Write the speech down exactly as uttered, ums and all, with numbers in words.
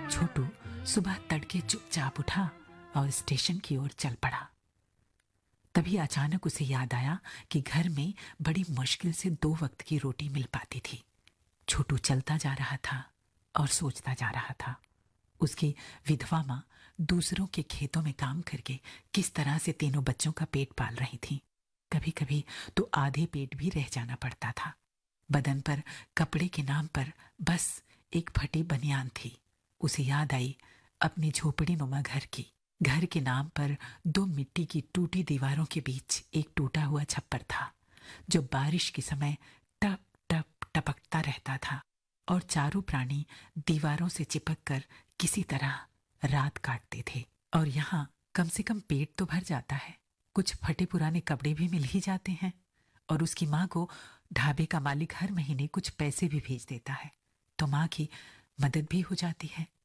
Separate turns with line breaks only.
छोटू सुबह तड़के चुपचाप उठा और स्टेशन की ओर चल पड़ा। तभी अचानक उसे याद आया कि घर में बड़ी मुश्किल से दो वक्त की रोटी मिल पाती थी। छोटू चलता जा रहा था और सोचता जा रहा था। उसकी विधवा माँ दूसरों के खेतों में काम करके किस तरह से तीनों बच्चों का पेट पाल रही थी। कभी कभी तो आधे पेट भी रह जाना पड़ता था। बदन पर कपड़े के नाम पर बस एक फटी बनियान थी। उसे याद आई अपनी झोपड़ी नुमा घर की। घर के नाम पर दो मिट्टी की टूटी दीवारों के बीच एक टूटा हुआ छप्पर था, जो बारिश के समय टप टप टपकता रहता था और चारों प्राणी दीवारों से चिपक कर किसी तरह रात काटते थे। और यहाँ कम से कम पेट तो भर जाता है, कुछ फटे पुराने कपड़े भी मिल ही जाते हैं, और उसकी माँ को ढाबे का मालिक हर महीने कुछ पैसे भी भेज देता है, तो माँ की मदद भी हो जाती है।